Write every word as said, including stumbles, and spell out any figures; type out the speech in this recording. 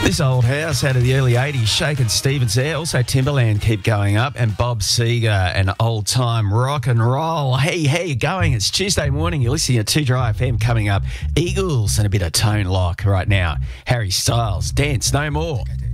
This old house out of the early eighties, Shakin' Stevens there. Also Timberland keep going up, and Bob Seger and old time rock and roll. Hey, how you going? It's Tuesday morning. You're listening to two Dry F M. Coming up, Eagles and a bit of Tone Lock right now. Harry Styles, Dance No More.